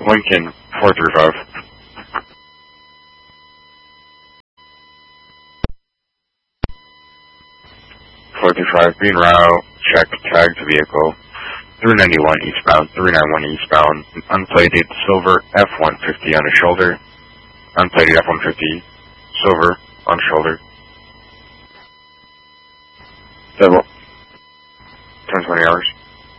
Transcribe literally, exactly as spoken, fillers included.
Lincoln, four three five. four three five, being route, check, tagged vehicle. three ninety-one eastbound, three ninety-one eastbound, unplated silver F one fifty on his shoulder. Unplated F one fifty, silver, on shoulder. Double. ten twenty hours.